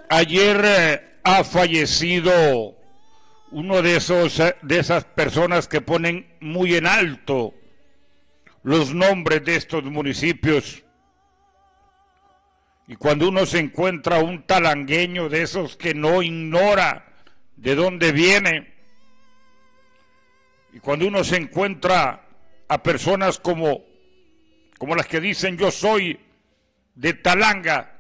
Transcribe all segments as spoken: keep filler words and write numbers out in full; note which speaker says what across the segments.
Speaker 1: Ayer eh, ha fallecido uno de esos eh, de esas personas que ponen muy en alto los nombres de estos municipios. Y cuando uno se encuentra un talangueño de esos que no ignora de dónde viene, y cuando uno se encuentra a personas como, como las que dicen yo soy de Talanga,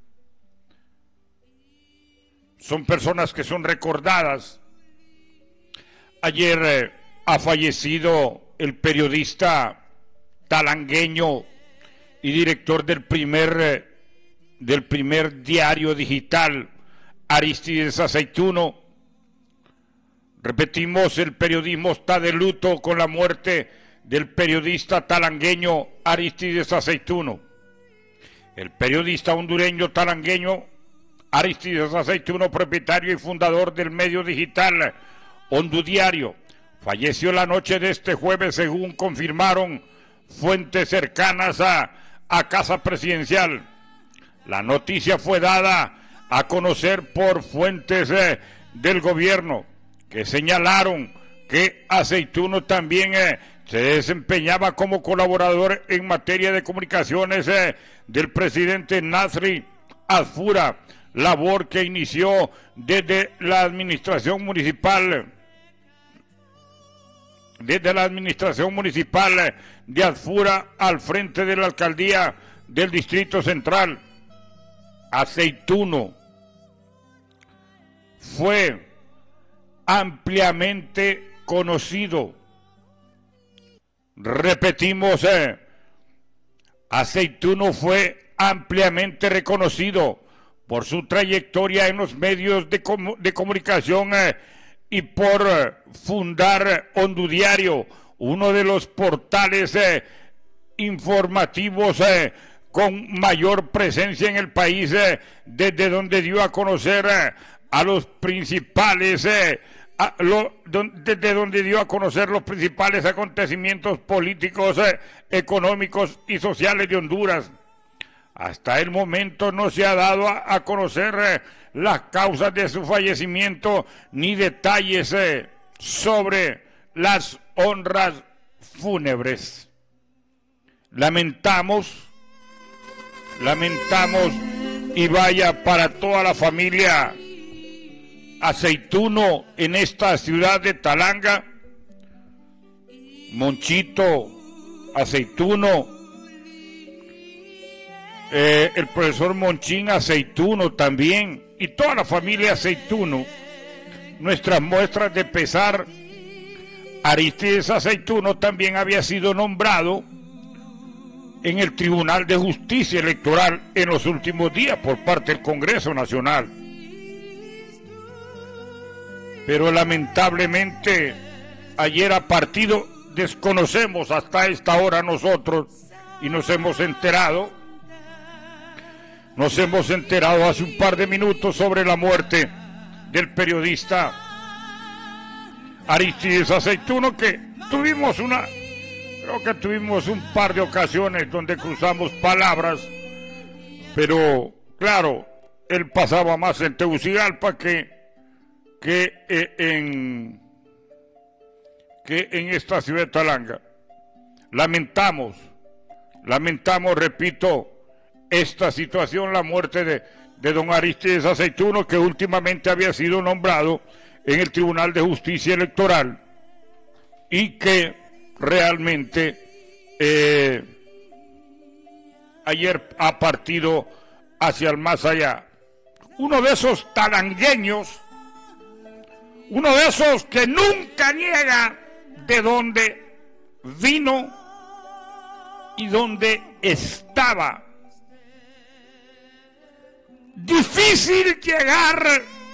Speaker 1: son personas que son recordadas. Ayer eh, ha fallecido el periodista talangueño y director del primer, eh, del primer diario digital, Aristides Aceituno. Repetimos, el periodismo está de luto con la muerte del periodista talangueño Aristides Aceituno. El periodista hondureño talangueño Aristides Aceituno, propietario y fundador del medio digital Hondudiario, falleció la noche de este jueves, según confirmaron fuentes cercanas a, a Casa Presidencial. La noticia fue dada a conocer por fuentes eh, del gobierno, que señalaron que Aceituno también eh, se desempeñaba como colaborador en materia de comunicaciones eh, del presidente Nasri Asfura, labor que inició desde la administración municipal, desde la administración municipal de Asfura al frente de la alcaldía del Distrito Central. Aceituno fue ampliamente conocido. Repetimos, eh, Aceituno fue ampliamente reconocido por su trayectoria en los medios de, com de comunicación eh, y por eh, fundar Hondudiario, uno de los portales eh, informativos eh, con mayor presencia en el país, eh, desde donde dio a conocer eh, a los principales, eh, a lo, don, desde donde dio a conocer los principales acontecimientos políticos, eh, económicos y sociales de Honduras. Hasta el momento no se ha dado a, a conocer eh, las causas de su fallecimiento ni detalles eh, sobre las honras fúnebres. Lamentamos, lamentamos y vaya para toda la familia Aceituno en esta ciudad de Talanga, Monchito Aceituno, Eh, el profesor Monchín Aceituno también, y toda la familia Aceituno, nuestras muestras de pesar. Aristides Aceituno también había sido nombrado en el Tribunal de Justicia Electoral en los últimos días por parte del Congreso Nacional. Pero lamentablemente ayer ha partido, desconocemos hasta esta hora nosotros, y nos hemos enterado Nos hemos enterado hace un par de minutos sobre la muerte del periodista Aristides Aceituno, que tuvimos una, creo que tuvimos un par de ocasiones donde cruzamos palabras, pero claro, él pasaba más en Tegucigalpa que, que, eh, en, que en esta ciudad de Talanga. Lamentamos, lamentamos, repito, esta situación, la muerte de, de don Aristides Aceituno, que últimamente había sido nombrado en el Tribunal de Justicia Electoral y que realmente eh, ayer ha partido hacia el más allá. Uno de esos talangueños, uno de esos que nunca niega de dónde vino y dónde estaba. Difícil llegar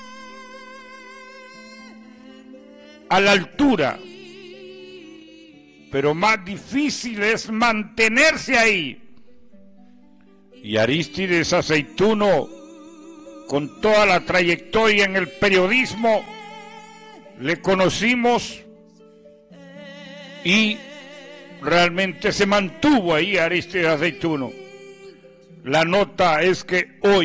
Speaker 1: a la altura, pero más difícil es mantenerse ahí. Y Aristides Aceituno, con toda la trayectoria en el periodismo, le conocimos y realmente se mantuvo ahí Aristides Aceituno. La nota es que hoy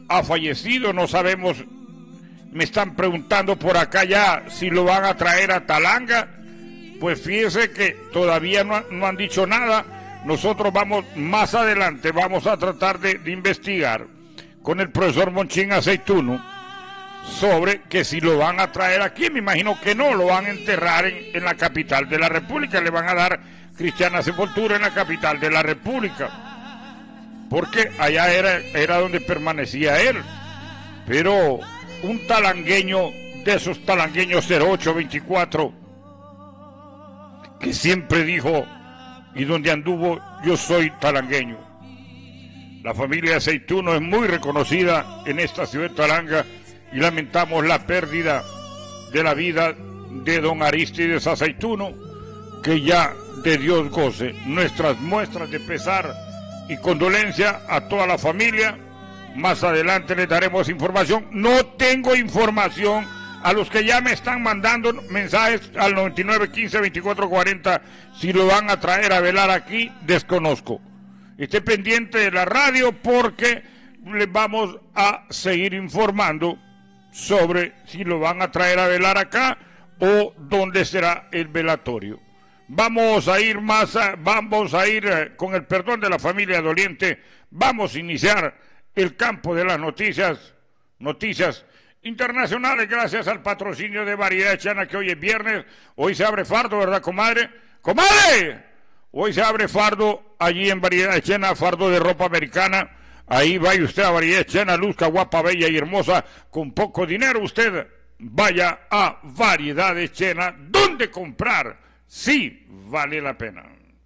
Speaker 1: ha fallecido, no sabemos, me están preguntando por acá ya si lo van a traer a Talanga. Pues fíjese que todavía no, no han dicho nada. Nosotros vamos más adelante, vamos a tratar de, de investigar con el profesor Monchín Aceituno sobre que si lo van a traer aquí. Me imagino que no, lo van a enterrar en, en la capital de la República, le van a dar cristiana sepultura en la capital de la República, porque allá era, era donde permanecía él. Pero un talangueño de esos talangueños cero ocho veinticuatro que siempre dijo, y donde anduvo, yo soy talangueño. La familia Aceituno es muy reconocida en esta ciudad de Talanga y lamentamos la pérdida de la vida de don Aristides Aceituno, que ya de Dios goce. Nuestras muestras de pesar y condolencia a toda la familia. Más adelante les daremos información. No tengo información. A los que ya me están mandando mensajes al noventa y nueve, quince, veinticuatro, cuarenta, si lo van a traer a velar aquí, desconozco. Esté pendiente de la radio porque les vamos a seguir informando sobre si lo van a traer a velar acá o dónde será el velatorio. Vamos a ir más, a, vamos a ir eh, con el perdón de la familia doliente. Vamos a iniciar el campo de las noticias, noticias internacionales, gracias al patrocinio de Variedades Chena, que hoy es viernes. Hoy se abre fardo, ¿verdad, comadre? ¡Comadre! Hoy se abre fardo allí en Variedades Chena, fardo de ropa americana. Ahí vaya usted a Variedades Chena, luzca guapa, bella y hermosa, con poco dinero. Usted vaya a Variedades Chena, donde comprar sí vale la pena.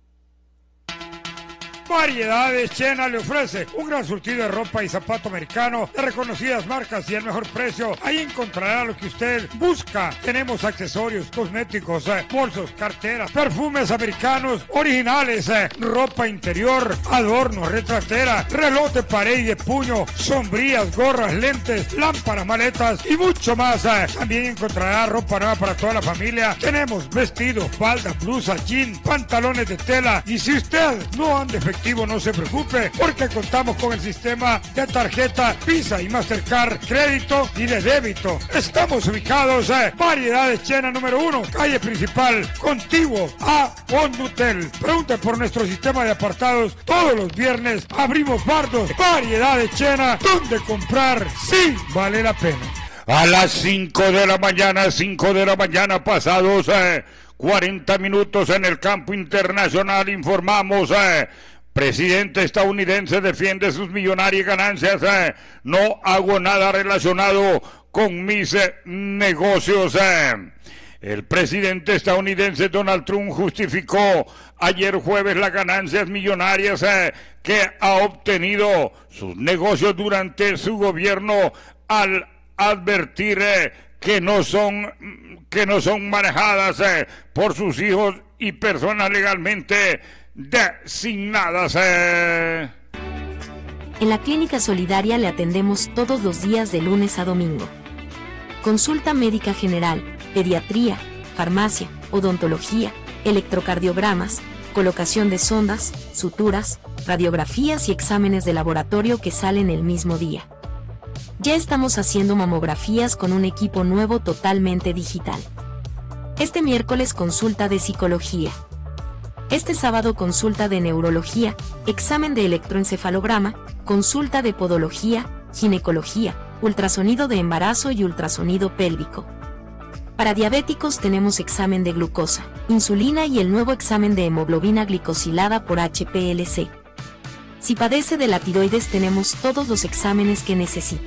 Speaker 2: Variedades Chena le ofrece un gran surtido de ropa y zapato americano de reconocidas marcas y el mejor precio. Ahí encontrará lo que usted busca. Tenemos accesorios, cosméticos, eh, bolsos, carteras, perfumes americanos originales, eh, ropa interior, adornos, retratera, reloj de pared y de puño, sombrillas, gorras, lentes, lámparas, maletas y mucho más. Eh. También encontrará ropa nueva para toda la familia. Tenemos vestidos, faldas, blusas, jeans, pantalones de tela. Y si usted no anda efectivo, no se preocupe, porque contamos con el sistema de tarjeta Visa y Mastercard, crédito y de débito. Estamos ubicados en eh, Variedades Chena número uno, calle principal, contiguo a Hondutel. Pregunte por nuestro sistema de apartados. Todos los viernes abrimos fardos. Variedades Chena, donde comprar sí vale la pena.
Speaker 1: A las cinco de la mañana, cinco de la mañana pasados eh, cuarenta minutos en el campo internacional, informamos... Eh, Presidente estadounidense defiende sus millonarias ganancias. Eh. No hago nada relacionado con mis eh, negocios. Eh. El presidente estadounidense Donald Trump justificó ayer jueves las ganancias millonarias eh, que ha obtenido sus negocios durante su gobierno al advertir eh, que no son que no son manejadas eh, por sus hijos y personas legalmente designadas. Eh.
Speaker 3: En la Clínica Solidaria le atendemos todos los días de lunes a domingo. Consulta médica general, pediatría, farmacia, odontología, electrocardiogramas, colocación de sondas, suturas, radiografías y exámenes de laboratorio que salen el mismo día. Ya estamos haciendo mamografías con un equipo nuevo totalmente digital. Este miércoles consulta de psicología. Este sábado consulta de neurología, examen de electroencefalograma, consulta de podología, ginecología, ultrasonido de embarazo y ultrasonido pélvico. Para diabéticos tenemos examen de glucosa, insulina y el nuevo examen de hemoglobina glicosilada por H P L C. Si padece de la tiroides tenemos todos los exámenes que necesita.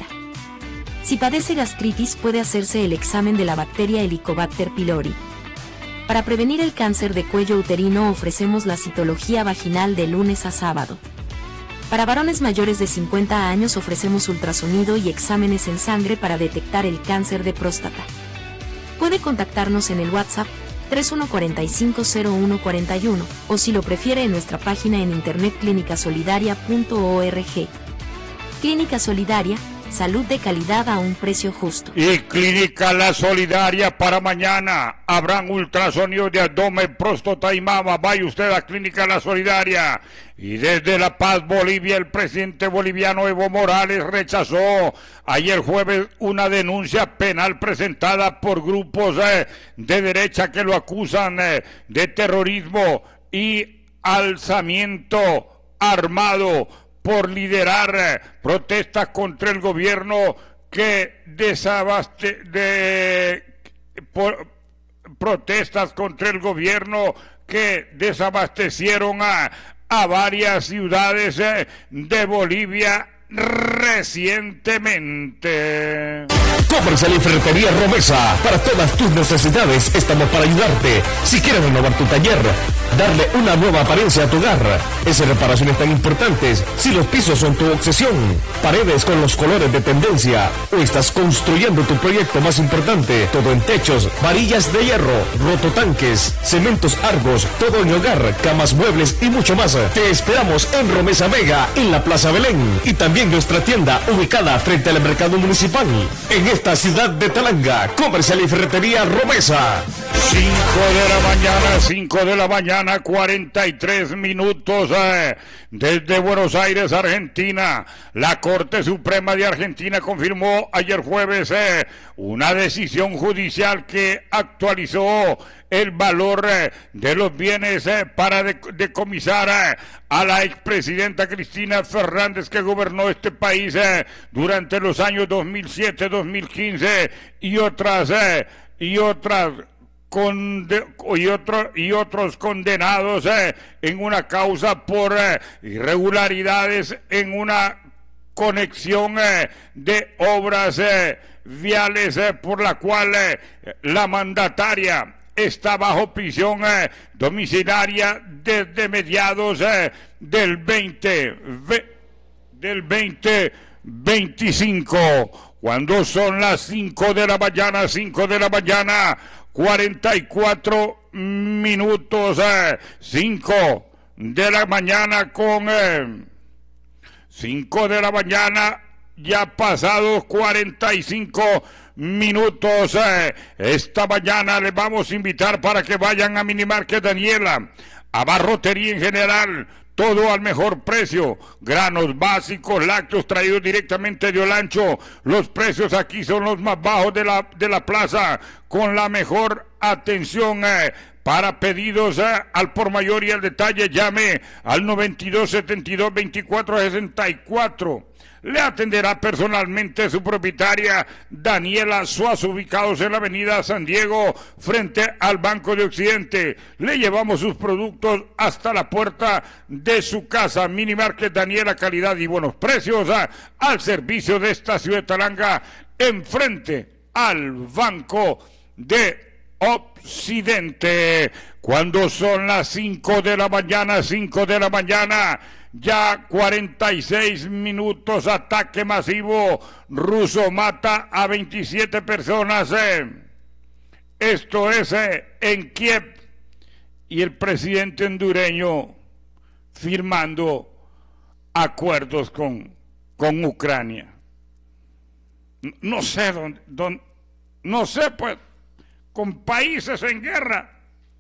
Speaker 3: Si padece gastritis puede hacerse el examen de la bacteria Helicobacter pylori. Para prevenir el cáncer de cuello uterino ofrecemos la citología vaginal de lunes a sábado. Para varones mayores de cincuenta años ofrecemos ultrasonido y exámenes en sangre para detectar el cáncer de próstata. Puede contactarnos en el WhatsApp tres uno cuatro cinco cero uno cuatro uno o si lo prefiere en nuestra página en internet clínica solidaria punto org. Clínica Solidaria, salud de calidad a un precio justo.
Speaker 1: Y Clínica La Solidaria para mañana. Habrán ultrasonidos de abdomen, próstata y mama. Vaya usted a Clínica La Solidaria. Y desde La Paz, Bolivia, el presidente boliviano Evo Morales rechazó ayer jueves una denuncia penal presentada por grupos eh, de derecha que lo acusan eh, de terrorismo y alzamiento armado por liderar eh, protestas contra el gobierno que desabaste de por, protestas contra el gobierno que desabastecieron a, a varias ciudades eh, de Bolivia recientemente.
Speaker 4: Comercial y Ferretería Romesa. Para todas tus necesidades estamos para ayudarte. Si quieres renovar tu taller, darle una nueva apariencia a tu hogar, esas reparaciones tan importantes, si los pisos son tu obsesión, paredes con los colores de tendencia, o estás construyendo tu proyecto más importante, todo en techos, varillas de hierro, rototanques, cementos Argos, todo en hogar, camas, muebles y mucho más. Te esperamos en Romesa Vega, en la Plaza Belén, y también nuestra tienda ubicada frente al mercado municipal en esta ciudad de Talanga. Comercial y Ferretería Romesa.
Speaker 1: cinco de la mañana, cinco de la mañana, cuarenta y tres minutos eh, desde Buenos Aires, Argentina. La Corte Suprema de Argentina confirmó ayer jueves eh, una decisión judicial que actualizó el valor eh, de los bienes eh, para decomisar eh, a la expresidenta Cristina Fernández, que gobernó este país eh, durante los años dos mil siete dos mil quince y otras eh, y otras Conde, y, otro, y otros condenados eh, en una causa por eh, irregularidades en una conexión eh, de obras eh, viales eh, por la cual eh, la mandataria está bajo prisión eh, domiciliaria desde mediados eh, del veinte del veinte veinticinco, cuando son las cinco de la mañana, cinco de la mañana, cuarenta y cuatro minutos, eh, cinco de la mañana con eh, cinco de la mañana, ya pasados cuarenta y cinco minutos. Eh, esta mañana les vamos a invitar para que vayan a Minimarket Daniela, a Barrotería en general, todo al mejor precio, granos básicos, lácteos traídos directamente de Olancho. Los precios aquí son los más bajos de la, de la plaza, con la mejor atención. Eh, para pedidos eh, al por mayor y al detalle, llame al noventa y dos setenta y dos veinticuatro sesenta y cuatro. Le atenderá personalmente su propietaria Daniela Suazo, ubicados en la avenida San Diego, frente al Banco de Occidente. Le llevamos sus productos hasta la puerta de su casa. Minimarket Daniela, calidad y buenos precios ah, al servicio de esta ciudad de Talanga, enfrente al Banco de Occidente. Cuando son las cinco de la mañana, cinco de la mañana, ya cuarenta y seis minutos, ataque masivo ruso mata a veintisiete personas. Eh. Esto es eh, en Kiev, y el presidente hondureño firmando acuerdos con, con Ucrania. No sé dónde, dónde, no sé pues, con países en guerra,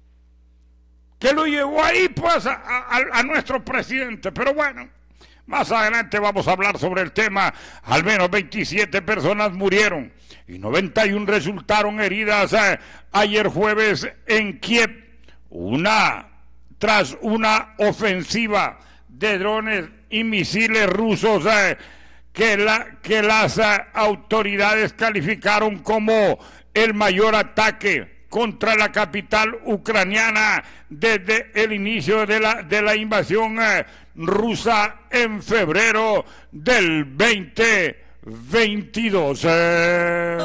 Speaker 1: que lo llevó ahí pues a, a, a nuestro presidente. Pero bueno, más adelante vamos a hablar sobre el tema. Al menos veintisiete personas murieron y noventa y uno resultaron heridas eh, ayer jueves en Kiev, una tras una ofensiva de drones y misiles rusos eh, que, la, que las eh, autoridades calificaron como el mayor ataque contra la capital ucraniana desde el inicio de la, de la invasión eh, rusa en febrero del veinte veintidós. Eh.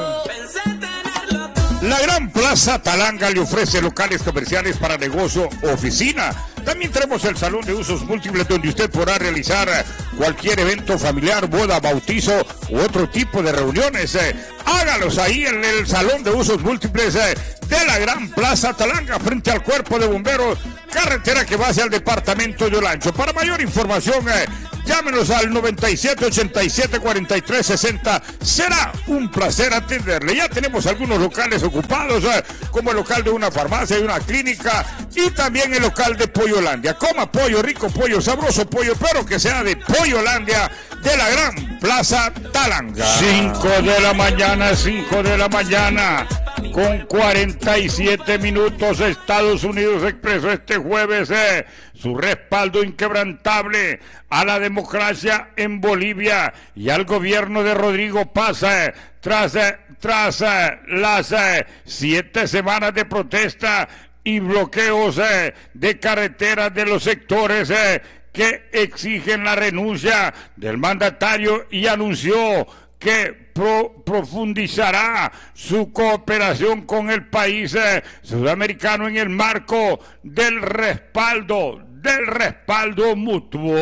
Speaker 1: La Gran Plaza Talanga le ofrece locales comerciales para negocio o oficina. También tenemos el salón de usos múltiples, donde usted podrá realizar cualquier evento familiar, boda, bautizo u otro tipo de reuniones. Eh, hágalos ahí en el salón de usos múltiples eh, de la Gran Plaza Talanga, frente al Cuerpo de Bomberos, carretera que va hacia el departamento de Olancho. Para mayor información, eh, Llámenos al noventa y siete, ochenta y siete, cuarenta y tres, sesenta. Será un placer atenderle. Ya tenemos algunos locales ocupados, eh, como el local de una farmacia y una clínica, y también el local de Pollolandia. Coma pollo, rico pollo, sabroso pollo, pero que sea de Pollolandia, de la gran Plaza Talanga. cinco de la mañana, cinco de la mañana, con cuarenta y siete minutos. Estados Unidos expresó este jueves eh, su respaldo inquebrantable a la democracia en Bolivia y al gobierno de Rodrigo Paz eh, tras, eh, tras eh, las eh, siete semanas de protesta y bloqueos eh, de carreteras de los sectores eh, que exigen la renuncia del mandatario, y anunció que pro, profundizará su cooperación con el país eh, sudamericano en el marco del respaldo, del respaldo mutuo.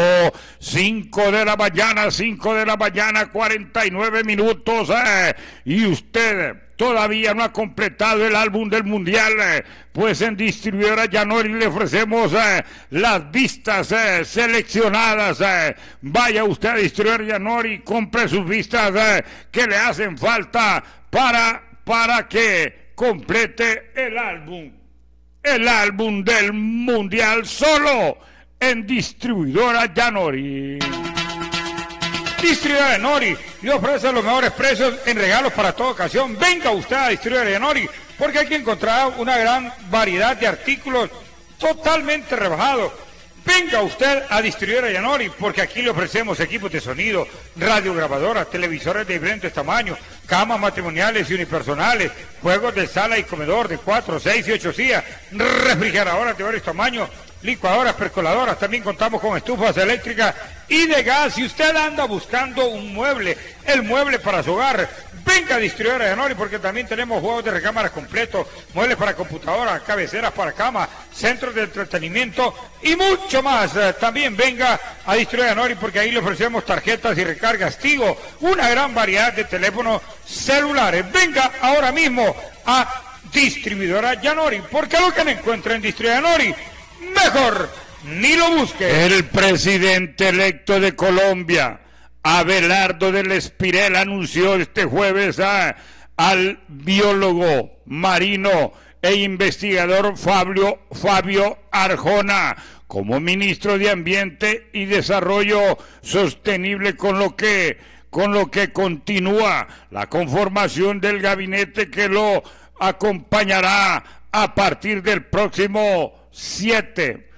Speaker 1: cinco de la mañana, cinco de la mañana, cuarenta y nueve minutos, eh, y usted todavía no ha completado el álbum del Mundial, eh, pues en Distribuidora Yanori le ofrecemos eh, las vistas eh, seleccionadas. Eh. Vaya usted a Distribuidora Yanori y compre sus vistas eh, que le hacen falta para, para que complete el álbum. El álbum del Mundial solo en Distribuidora Yanori. Distribuidora Yanori le ofrece los mejores precios en regalos para toda ocasión. Venga usted a Distribuidora Yanori, porque aquí encontrará una gran variedad de artículos totalmente rebajados. Venga usted a Distribuidora Yanori, porque aquí le ofrecemos equipos de sonido, radiograbadoras, televisores de diferentes tamaños, camas matrimoniales y unipersonales, juegos de sala y comedor de cuatro, seis y ocho sillas, refrigeradoras de varios tamaños, licuadoras, percoladoras. También contamos con estufas eléctricas y de gas. Si usted anda buscando un mueble, el mueble para su hogar, venga a Distribuidora Yanori, porque también tenemos juegos de recámaras completos, muebles para computadoras, cabeceras para cama, centros de entretenimiento y mucho más. También venga a Distribuidora Yanori, porque ahí le ofrecemos tarjetas y recargas Tigo, una gran variedad de teléfonos celulares. Venga ahora mismo a Distribuidora Yanori, porque lo que no encuentra en Distribuidora Yanori, mejor ni lo busque. El presidente electo de Colombia, Abelardo del Espirel, anunció este jueves a, al biólogo marino e investigador Fabio, Fabio Arjona como ministro de Ambiente y Desarrollo Sostenible, con lo que, con lo que continúa la conformación del gabinete que lo acompañará a partir del próximo siete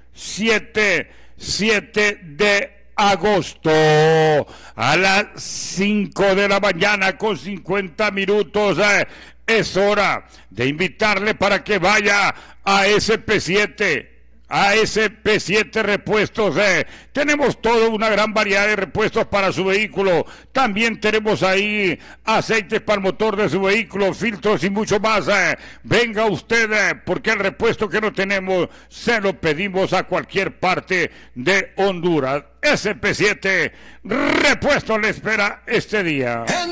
Speaker 1: de agosto a las cinco de la mañana con cincuenta minutos. Eh, es hora de invitarle para que vaya a S P siete. A S P siete Repuestos. Eh. Tenemos toda una gran variedad de repuestos para su vehículo. También tenemos ahí aceites para el motor de su vehículo, filtros y mucho más. Eh. Venga usted, eh, porque el repuesto que no tenemos se lo pedimos a cualquier parte de Honduras. S P siete Repuestos le espera este día.